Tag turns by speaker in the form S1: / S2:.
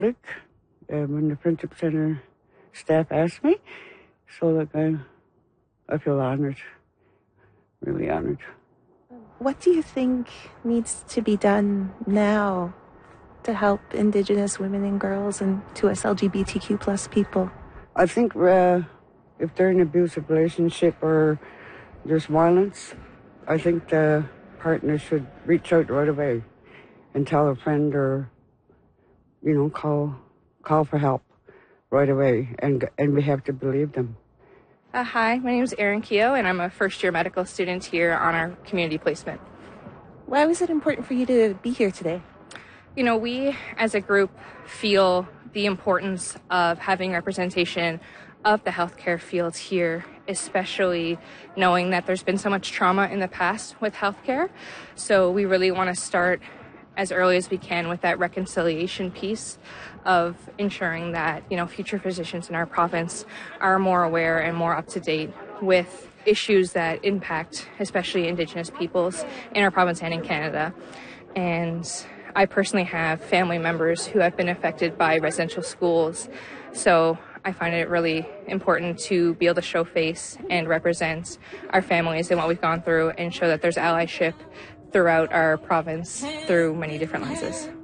S1: Like, when the Friendship Center staff asked me, so like I feel honored, really honored.
S2: What do you think needs to be done now to help Indigenous women and girls and to us LGBTQ plus people?
S1: I think if they're in an abusive relationship or there's violence, I think the partner should reach out right away and tell a friend or, call for help right away, and we have to believe them.
S3: Hi, my name is Erin Keogh, and I'm a first-year medical student here on our community placement.
S2: Why was it important for you to be here today?
S3: You know, we as a group feel the importance of having representation of the healthcare field here, especially knowing that there's been so much trauma in the past with healthcare. So we really want to start as early as we can with that reconciliation piece of ensuring that, future physicians in our province are more aware and more up to date with issues that impact especially Indigenous peoples in our province and in Canada. And I personally have family members who have been affected by residential schools, so I find it really important to be able to show face and represent our families and what we've gone through and show that there's allyship throughout our province through many different lenses.